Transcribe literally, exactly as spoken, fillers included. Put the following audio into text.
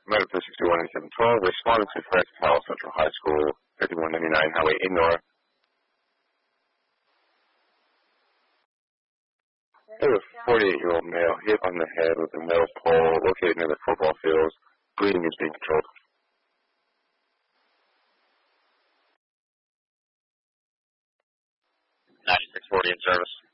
Medical sixty-one eighty-seven twelve, responding to Francis Howell Central High School, fifty-one ninety-nine Highway in Nora. There was a forty-eight-year-old male hit on the head with a metal pole located near the football fields. Bleeding is being controlled. ninety-six forty in service.